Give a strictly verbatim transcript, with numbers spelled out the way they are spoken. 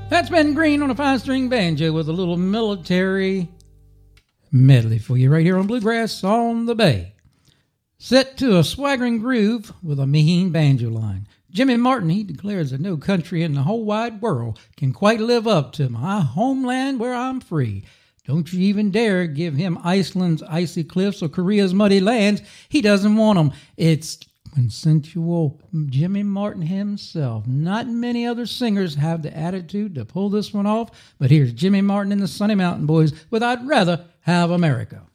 That's Ben Green on a five-string banjo with a little military medley for you right here on Bluegrass on the Bay. Set to a swaggering groove with a mean banjo line. Jimmy Martin, he declares that no country in the whole wide world can quite live up to my homeland where I'm free. Don't you even dare give him Iceland's icy cliffs or Korea's muddy lands. He doesn't want them. It's consensual Jimmy Martin himself. Not many other singers have the attitude to pull this one off, but here's Jimmy Martin and the Sunny Mountain Boys with I'd Rather Have America.